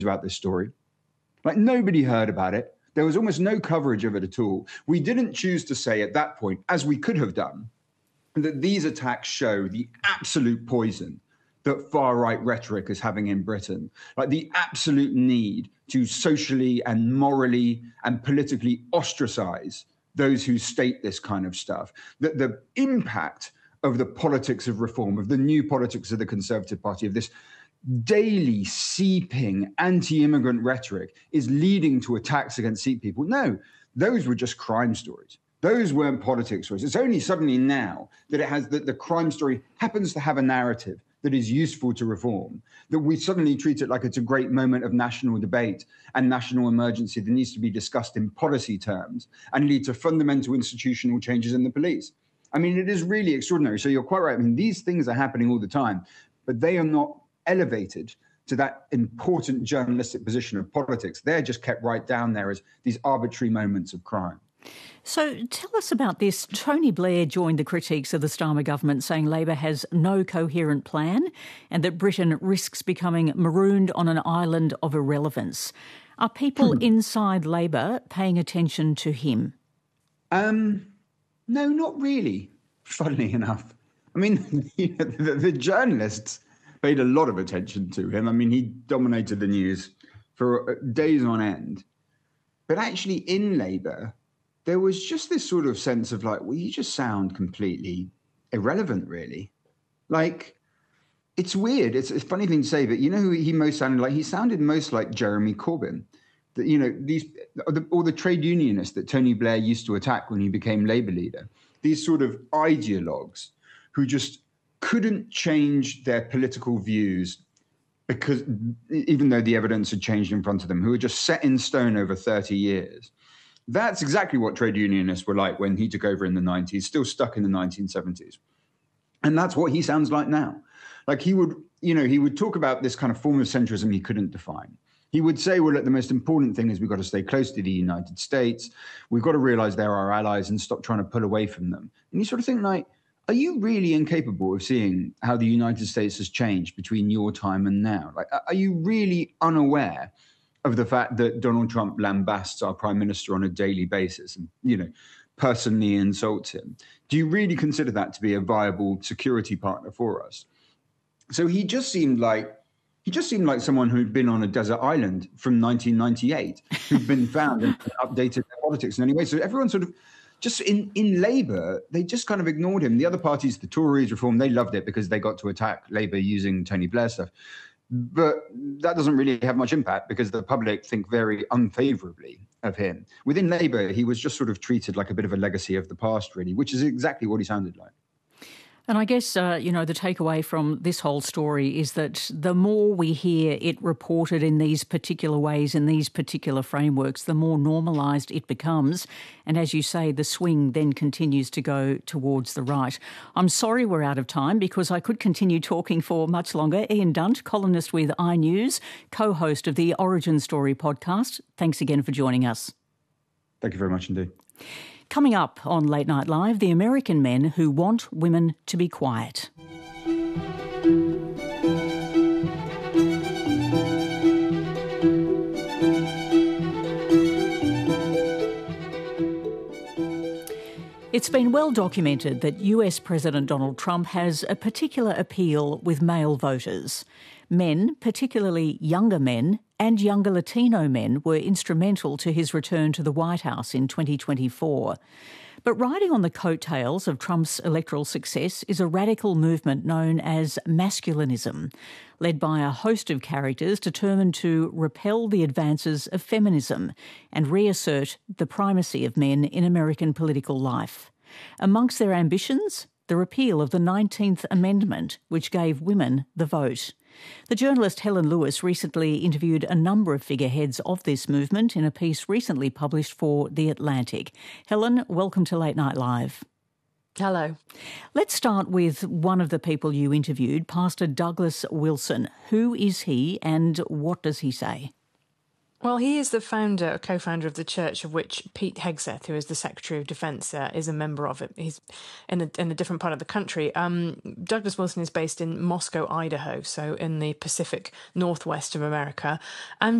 about this story. Like, nobody heard about it. There was almost no coverage of it at all. We didn't choose to say at that point, as we could have done, that these attacks show the absolute poison that far-right rhetoric is having in Britain, like the absolute need to socially and morally and politically ostracize those who state this kind of stuff, that the impact of the politics of reform, of the new politics of the Conservative Party, of this daily seeping anti-immigrant rhetoric is leading to attacks against Sikh people. No, those were just crime stories. Those weren't politics stories. It's only suddenly now that it has that the crime story happens to have a narrative that is useful to reform, that we suddenly treat it like it's a great moment of national debate and national emergency that needs to be discussed in policy terms and lead to fundamental institutional changes in the police. I mean, it is really extraordinary. So you're quite right. I mean, these things are happening all the time, but they are not elevated to that important journalistic position of politics. They're just kept right down there as these arbitrary moments of crime. So tell us about this. Tony Blair joined the critiques of the Starmer government, saying Labor has no coherent plan and that Britain risks becoming marooned on an island of irrelevance. Are people inside Labor paying attention to him? No, not really, funnily enough. I mean, the journalists paid a lot of attention to him. I mean, he dominated the news for days on end. But actually in Labour, there was just this sort of sense of like, well, you just sound completely irrelevant, really. Like, it's weird. It's a funny thing to say, but you know who he most sounded like? He sounded most like Jeremy Corbyn. That, you know, all the trade unionists that Tony Blair used to attack when he became Labour leader, these sort of ideologues who just couldn't change their political views because even though the evidence had changed in front of them, who were just set in stone over 30 years. That's exactly what trade unionists were like when he took over in the 90s, still stuck in the 1970s. And that's what he sounds like now. Like he would talk about this kind of form of centrism he couldn't define. He would say, well, look, the most important thing is we've got to stay close to the United States. We've got to realize they're our allies and stop trying to pull away from them. And you sort of think, like, are you really incapable of seeing how the United States has changed between your time and now? Like, are you really unaware of the fact that Donald Trump lambasts our prime minister on a daily basis and, you know, personally insults him? Do you really consider that to be a viable security partner for us? So he just seemed like someone who'd been on a desert island from 1998, who'd been found and updated their politics in any way. So everyone sort of just in Labour, they just kind of ignored him. The other parties, the Tories, Reform, they loved it because they got to attack Labour using Tony Blair stuff. But that doesn't really have much impact because the public think very unfavourably of him. Within Labour, he was just sort of treated like a bit of a legacy of the past, really, which is exactly what he sounded like. And I guess, the takeaway from this whole story is that the more we hear it reported in these particular ways, in these particular frameworks, the more normalised it becomes. And as you say, the swing then continues to go towards the right. I'm sorry we're out of time because I could continue talking for much longer. Ian Dunt, columnist with iNews, co-host of the Origin Story podcast. Thanks again for joining us. Thank you very much indeed. Coming up on Late Night Live, the American men who want women to be quiet. It's been well documented that US President Donald Trump has a particular appeal with male voters. Men, particularly younger men and younger Latino men, were instrumental to his return to the White House in 2024. But riding on the coattails of Trump's electoral success is a radical movement known as masculinism, led by a host of characters determined to repel the advances of feminism and reassert the primacy of men in American political life. Amongst their ambitions, the repeal of the 19th Amendment, which gave women the vote. The journalist Helen Lewis recently interviewed a number of figureheads of this movement in a piece recently published for The Atlantic. Helen, welcome to Late Night Live. Hello. Let's start with one of the people you interviewed, Pastor Douglas Wilson. Who is he and what does he say? Well, he is the co-founder of the church of which Pete Hegseth, who is the Secretary of Defence, is a member of it. He's in a different part of the country. Douglas Wilson is based in Moscow, Idaho, so in the Pacific Northwest of America. And